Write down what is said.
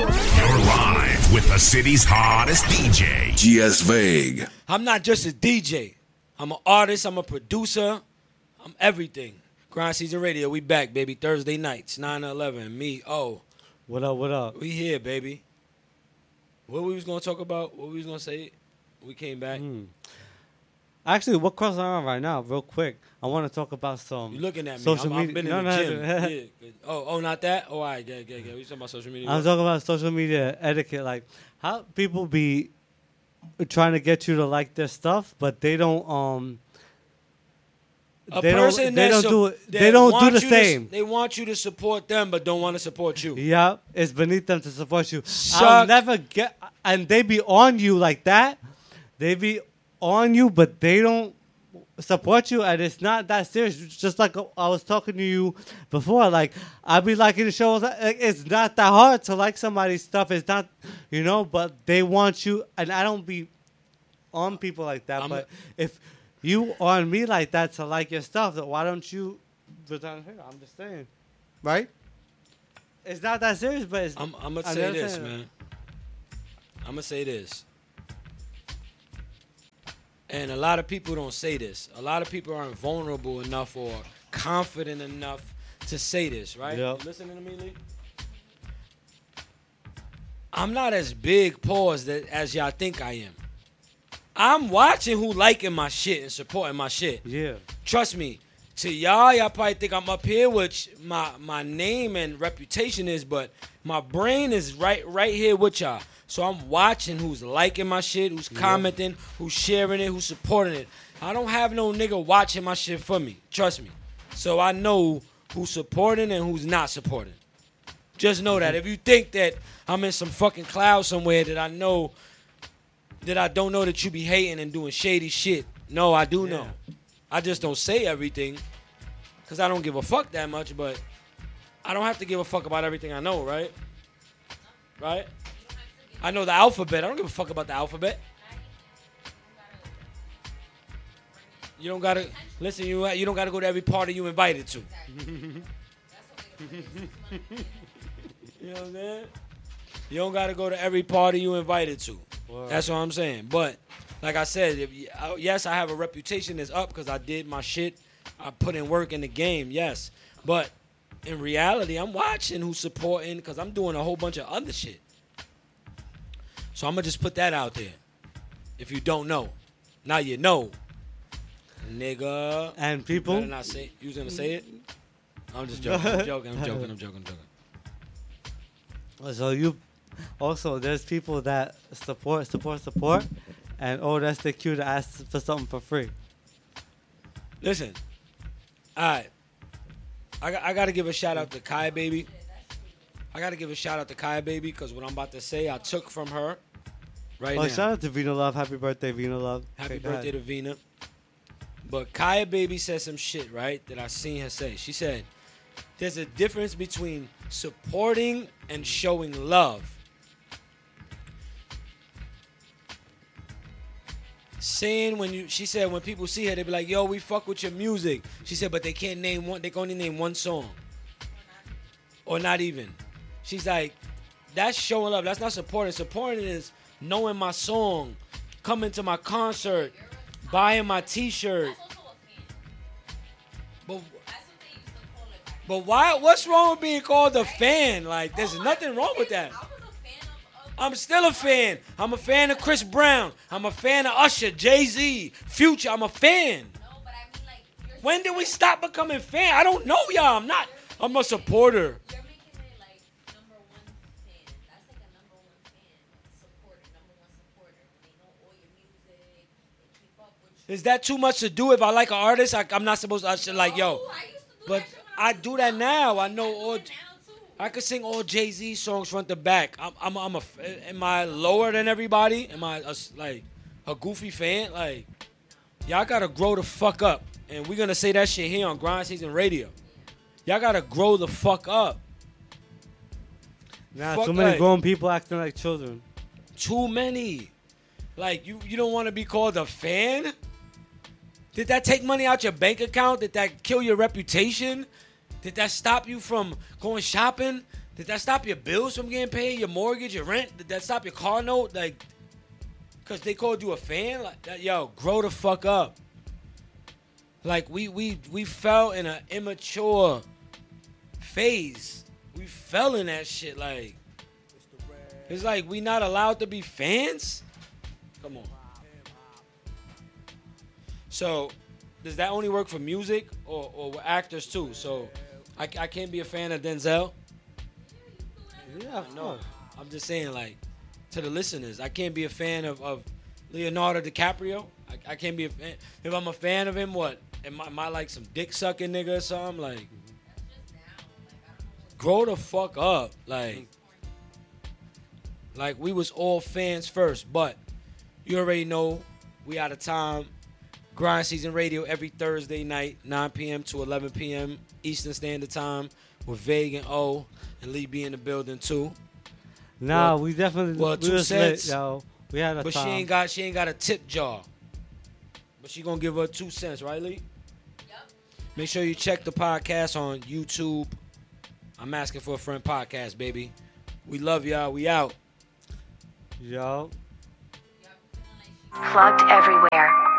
You're live with the city's hottest DJ, GS Vague. I'm not just a DJ. I'm an artist. I'm a producer. I'm everything. Grind Season Radio. We back, baby. Thursday nights, 9 to 11. Me, What up, what up? we here, baby. What we was going to talk about? What we was going to say? We came back. Actually, what crossing my mind right now, real quick, I want to talk about some You looking at me. social I've media. been in the gym. Yeah. Oh, not that? Oh, all right. Good. We talking about social media. I'm talking about social media etiquette, like how people be trying to get you to like their stuff, but they don't. They don't do it. They don't do the same. They want you to support them, but don't want to support you. Yeah, it's beneath them to support you. Suck. I'll never get, and they be on you like that. They be on you, but they don't support you, and it's not that serious. Just like I was talking to you before, like I be liking the shows. Like, it's not that hard to like somebody's stuff. It's not, but they want you, and I don't be on people like that. But if you on me like that to like your stuff, then why don't you return here? I'm just saying, right? It's not that serious, but it's, I'm gonna say this, man. I'm gonna say this. And a lot of people don't say this. A lot of people aren't vulnerable enough or confident enough to say this, right? Yep. You listening to me, Lee? I'm not as big paused as y'all think I am. I'm watching who liking my shit and supporting my shit. Yeah. Trust me. To y'all probably think I'm up here, which my name and reputation is, but my brain is right here with y'all. So I'm watching who's liking my shit, who's commenting, who's sharing it, who's supporting it. I don't have no nigga watching my shit for me. Trust me. So I know who's supporting and who's not supporting. Just know that. If you think that I'm in some fucking cloud somewhere that I know that I don't know that you be hating and doing shady shit. No, I do know. I just don't say everything because I don't give a fuck that much, but I don't have to give a fuck about everything I know, right? Right? I know the alphabet. I don't give a fuck about the alphabet. You don't gotta listen. You don't gotta go to every party you invited to. You know what I'm saying? You don't gotta go to every party you invited to. Word. That's what I'm saying. But like I said, yes, I have a reputation that's up because I did my shit. I put in work in the game. Yes, but in reality, I'm watching who's supporting because I'm doing a whole bunch of other shit. So I'm going to just put that out there. If you don't know. Now you know. Nigga. And people. You not say, you was going to say it? I'm just joking. I'm joking. So you also, there's people that support. And that's the cue to ask for something for free. Listen. All right. I got to give a shout out to Kaya Baby. Because what I'm about to say, I took from her right now. Shout out to Vina Love. Happy birthday, Vina Love. Happy birthday to Vina. But Kaya Baby said some shit, right, that I seen her say. She said, there's a difference between supporting and showing love. She said when people see her, they be like, yo, we fuck with your music. She said, but they can't name one, they can only name one song. Or not even. She's like, that's showing love. That's not supporting. Supporting is knowing my song, coming to my concert, buying my T-shirt. But why? What's wrong with being called a fan? Like, there's nothing wrong with that. I'm still a fan. I'm a fan of Chris Brown. I'm a fan of Usher, Jay-Z, Future. I'm a fan. When did we stop becoming fan? I don't know, y'all. I'm a supporter. Is that too much to do if I like an artist? I'm not supposed to usher like, yo. But I do that now. I know all. I could sing all Jay-Z songs front to back. Am I lower than everybody? Am I like a goofy fan? Like, y'all gotta grow the fuck up. And we're gonna say that shit here on Grind Season Radio. Y'all gotta grow the fuck up. Nah, too many grown people acting like children. Too many. Like, you don't want to be called a fan? Did that take money out your bank account? Did that kill your reputation? Did that stop you from going shopping? Did that stop your bills from getting paid? Your mortgage, your rent? Did that stop your car note? Like, because they called you a fan? Like, that, yo, grow the fuck up. Like, we fell in an immature phase. We fell in that shit. Like, it's like we not allowed to be fans? Come on. So, does that only work for music or actors too? So, I can't be a fan of Denzel? Yeah, No. I'm just saying, like, to the listeners, I can't be a fan of Leonardo DiCaprio. I can't be a fan. If I'm a fan of him, what? Am I like some dick sucking nigga or something? Like, grow the fuck up. Like, we was all fans first, but you already know we out of time. Grind Season Radio every Thursday night, 9 p.m. to 11 p.m. Eastern Standard Time with Vague and O and Lee B in the building too. Nah, we definitely well, we 2 was cents. lit, yo. We had a But time. she ain't got a tip jar. But she gonna give her 2 cents, right, Lee? Yep. Make sure you check the podcast on YouTube. I'm Asking for a Friend podcast, baby. We love y'all. We out. Yo. Plugged everywhere.